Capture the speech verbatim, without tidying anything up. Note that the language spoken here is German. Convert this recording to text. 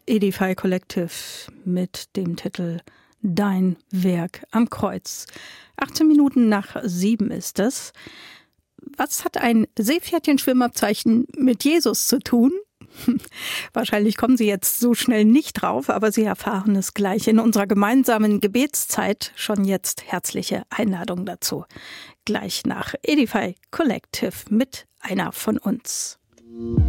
Edify Collective mit dem Titel Dein Werk am Kreuz. achtzehn Minuten nach sieben ist es. Was hat ein Seepferdchen-Schwimmabzeichen mit Jesus zu tun? Wahrscheinlich kommen Sie jetzt so schnell nicht drauf, aber Sie erfahren es gleich in unserer gemeinsamen Gebetszeit. Schon jetzt herzliche Einladung dazu. Gleich nach Edify Collective mit einer von uns.